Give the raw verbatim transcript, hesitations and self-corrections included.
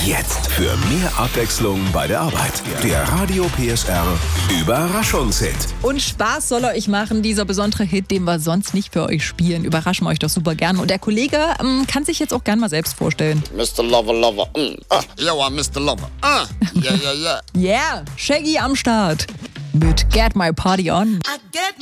Jetzt für mehr Abwechslung bei der Arbeit. Der Radio P S R Überraschungshit. Und Spaß soll er euch machen, dieser besondere Hit, den wir sonst nicht für euch spielen. Überraschen wir euch doch super gern. Und der Kollege ähm, kann sich jetzt auch gern mal selbst vorstellen. Mister Lover, Lover, mm. ah, yo, I'm Mister Lover, ah, yeah, yeah, yeah. Yeah, Shaggy am Start mit Get My Party On.